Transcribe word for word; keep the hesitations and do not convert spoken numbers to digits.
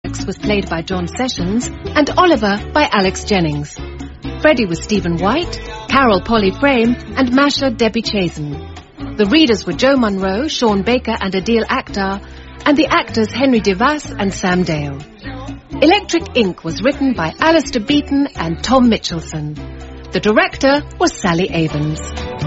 Max was played by John Sessions and Oliver by Alex Jennings. Freddie was Stephen White, Carol Polly Frame and Masha Debbie Chazen. The readers were Joe Munro, Sean Baker and Adil Akhtar, and the actors Henry DeVas and Sam Dale. Electric Ink was written by Alistair Beaton and Tom Mitchelson. The director was Sally Avens.